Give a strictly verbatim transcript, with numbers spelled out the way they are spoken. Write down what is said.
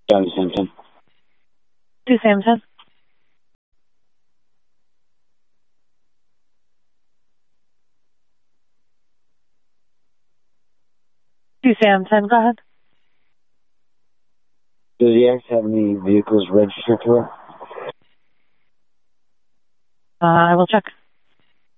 Johnny Simpson. To Samson. To Samson, go ahead. Does the X have any vehicles registered to it? Uh, I will check.